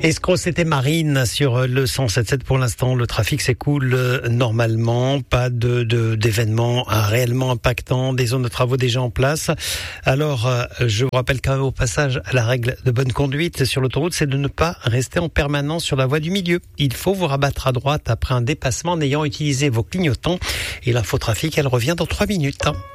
Escroc, c'était Marine sur le 107.7 pour l'instant. Le trafic s'écoule normalement. Pas d'événements réellement impactants. Des zones de travaux déjà en place. Alors, je vous rappelle quand même au passage à la règle de bonne conduite sur l'autoroute, c'est de ne pas rester en permanence sur la voie du milieu. Il faut vous rabattre à droite après un dépassement en ayant utilisé vos clignotants. Et l'infotrafic, elle revient dans 3 minutes.